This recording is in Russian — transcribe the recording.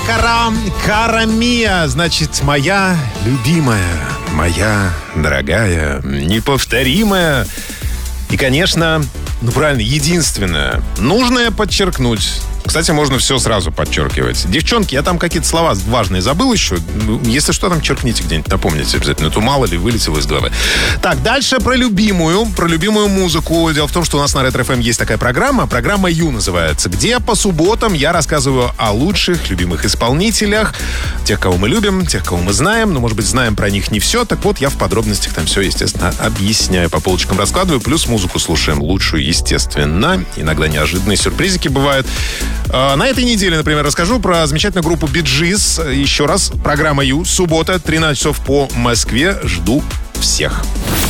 Карамия, значит, моя любимая, моя дорогая, неповторимая и, конечно, правильно, единственное. Нужно подчеркнуть. Кстати, можно все сразу подчеркивать. Девчонки, я там какие-то слова важные забыл еще. Если что, там черкните где-нибудь, напомните обязательно. То мало ли вылетело из головы. Так, дальше про любимую музыку. Дело в том, что у нас на Ретро ФМ есть такая программа Ю называется, где по субботам я рассказываю о лучших, любимых исполнителях, тех, кого мы любим, тех, кого мы знаем, но, может быть, знаем про них не все. Так вот, я в подробностях там все, естественно, объясняю, по полочкам раскладываю, плюс музыку слушаем лучшую, естественно. Иногда неожиданные сюрпризики бывают. На этой неделе, например, расскажу про замечательную группу Bee Gees. Еще раз, программа Ю, суббота, 13 часов по Москве. Жду всех.